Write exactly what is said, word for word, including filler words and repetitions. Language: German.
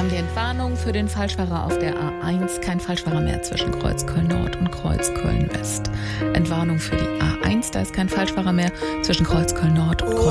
haben die Entwarnung für den Falschfahrer auf der A eins. Kein Falschfahrer mehr zwischen Kreuzköln Nord und Kreuzköln West. Entwarnung für die A eins. Da ist kein Falschfahrer mehr zwischen Kreuzköln Nord und Kreuzköln